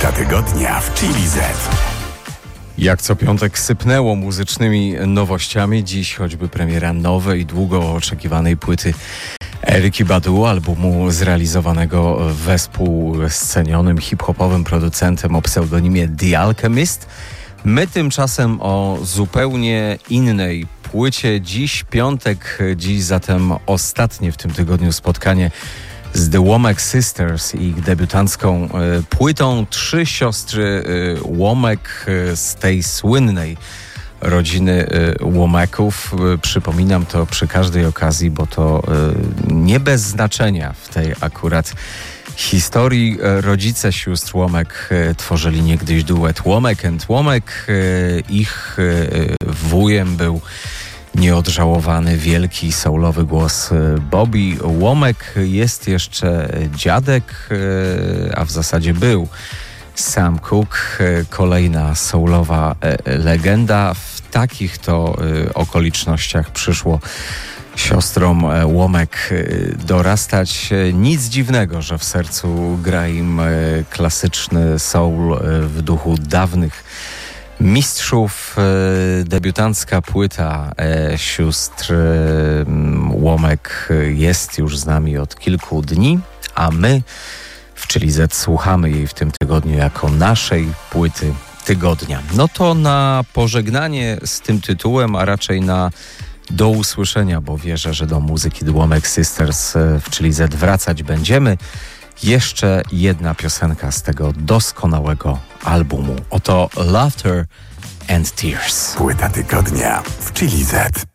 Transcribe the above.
Płyta tygodnia w Chili Z. Jak co piątek sypnęło muzycznymi nowościami. Dziś choćby premiera nowej, długo oczekiwanej płyty Erykki Badu, albumu zrealizowanego wespół scenionym hip-hopowym producentem o pseudonimie The Alchemist. My tymczasem o zupełnie innej płycie. Dziś piątek, dziś zatem ostatnie w tym tygodniu spotkanie z The Womack Sisters i ich debiutancką płytą. Trzy siostry Womack z tej słynnej rodziny Womacków. Przypominam to przy każdej okazji, bo to nie bez znaczenia w tej akurat historii. Rodzice sióstr Womack tworzyli niegdyś duet Womack and Womack. Ich wujem był nieodżałowany, wielki, soulowy głos Bobby Womack. Jest jeszcze dziadek, a w zasadzie był Sam Cooke, kolejna soulowa legenda. W takich to okolicznościach przyszło siostrom Womack dorastać. Nic dziwnego, że w sercu gra im klasyczny soul w duchu dawnych mistrzów. Debiutancka płyta sióstr Womack jest już z nami od kilku dni, a my w Chili Z słuchamy jej w tym tygodniu jako naszej płyty tygodnia. No to na pożegnanie z tym tytułem, a raczej na do usłyszenia, bo wierzę, że do muzyki The Womack Sisters w Chili Z wracać będziemy. Jeszcze jedna piosenka z tego doskonałego albumu. Oto Laughter and Tears. Płyta tygodnia w Chili Z.